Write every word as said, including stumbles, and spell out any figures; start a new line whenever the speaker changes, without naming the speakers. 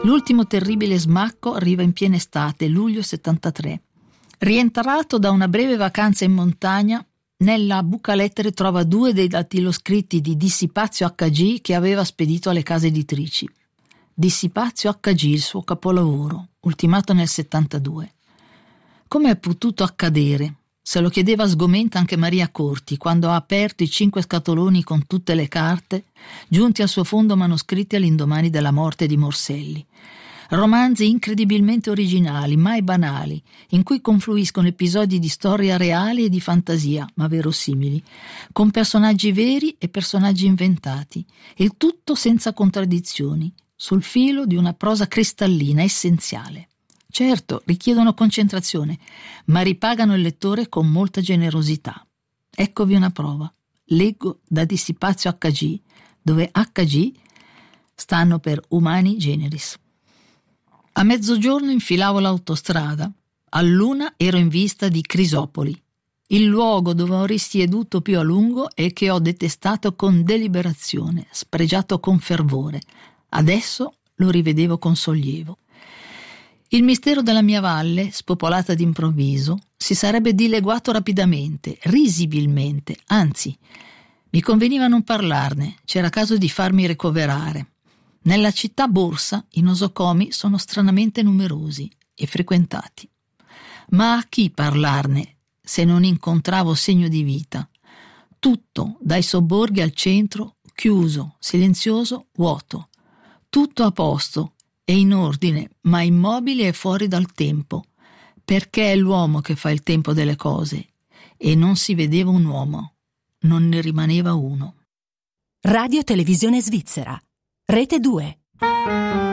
L'ultimo terribile smacco arriva in piena estate, luglio settantatré. Rientrato da una breve vacanza in montagna, nella buca lettere trova due dei dattiloscritti di Dissipazio acca gi che aveva spedito alle case editrici. Dissipazio acca gi, il suo capolavoro, ultimato nel settantadue. Come è potuto accadere? Se lo chiedeva sgomenta anche Maria Corti quando ha aperto i cinque scatoloni con tutte le carte, giunti al suo fondo manoscritti all'indomani della morte di Morselli. Romanzi incredibilmente originali, mai banali, in cui confluiscono episodi di storia reale e di fantasia, ma verosimili, con personaggi veri e personaggi inventati, il tutto senza contraddizioni, sul filo di una prosa cristallina, essenziale. Certo, richiedono concentrazione, ma ripagano il lettore con molta generosità. Eccovi una prova. Leggo da Dissipazio acca gi, dove acca gi stanno per Humani Generis. A mezzogiorno infilavo l'autostrada. All'una ero in vista di Crisopoli, il luogo dove ho risieduto più a lungo e che ho detestato con deliberazione, spregiato con fervore. Adesso lo rivedevo con sollievo. Il mistero della mia valle, spopolata d'improvviso, si sarebbe dileguato rapidamente, risibilmente, anzi, mi conveniva non parlarne, c'era caso di farmi ricoverare. Nella città borsa i nosocomi sono stranamente numerosi e frequentati. Ma a chi parlarne se non incontravo segno di vita? Tutto, dai sobborghi al centro, chiuso, silenzioso, vuoto. Tutto a posto e in ordine, ma immobile e fuori dal tempo, perché è l'uomo che fa il tempo delle cose, e non si vedeva un uomo, non ne rimaneva uno.
Radio Televisione Svizzera, Rete due.